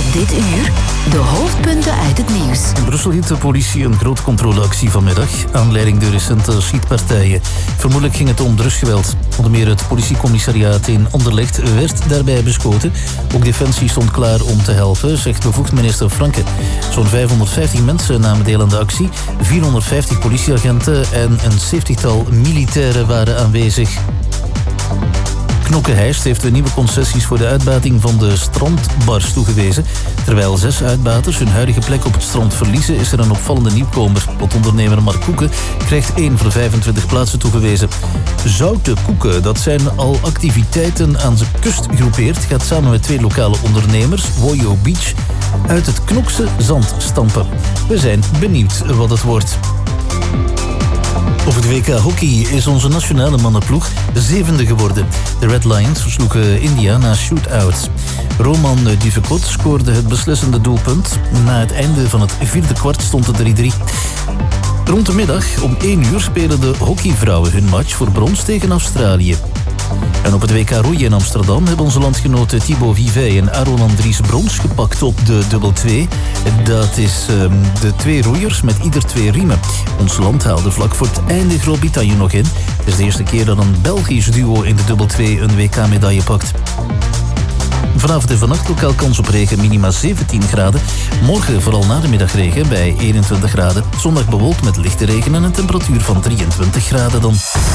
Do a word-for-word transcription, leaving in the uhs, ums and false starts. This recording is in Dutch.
Dit uur de hoofdpunten uit het nieuws. In Brussel hield de politie een grote controleactie vanmiddag. Aanleiding de recente schietpartijen. Vermoedelijk ging het om drugsgeweld. Onder meer het politiecommissariaat in Anderlecht werd daarbij beschoten. Ook Defensie stond klaar om te helpen, zegt bevoegd minister Franke. Zo'n vijfhonderdvijftig mensen namen deel aan de actie. vierhonderdvijftig politieagenten en een zeventigtal militairen waren aanwezig. Knokke Heist heeft de nieuwe concessies voor de uitbating van de strandbars toegewezen. Terwijl zes uitbaters hun huidige plek op het strand verliezen, is er een opvallende nieuwkomer. Ondernemer Mark Koeken krijgt één voor vijfentwintig plaatsen toegewezen. Zoute Koeken, dat zijn al activiteiten aan de kust gegroepeerd, gaat samen met twee lokale ondernemers, Woyo Beach, uit het Knokse zand stampen. We zijn benieuwd wat het wordt. Op het W K Hockey is onze nationale mannenploeg zevende geworden. De Red Lions versloegen India na shootouts. Roman Duvekot scoorde het beslissende doelpunt. Na het einde van het vierde kwart stond het drie drie. Rond de middag om één uur spelen de hockeyvrouwen hun match voor brons tegen Australië. En op het W K roeien in Amsterdam hebben onze landgenoten Thibaut Vivet en Aaron Andries brons gepakt op de dubbel twee. Dat is um, de twee roeiers met ieder twee riemen. Ons land haalde vlak voor het einde Groot-Brittannië nog in. Het is de eerste keer dat een Belgisch duo in de dubbel twee een W K-medaille pakt. Vanavond en vannacht lokaal kans op regen, minima zeventien graden. Morgen vooral na de middag regen bij eenentwintig graden. Zondag bewolkt met lichte regen en een temperatuur van drieëntwintig graden dan.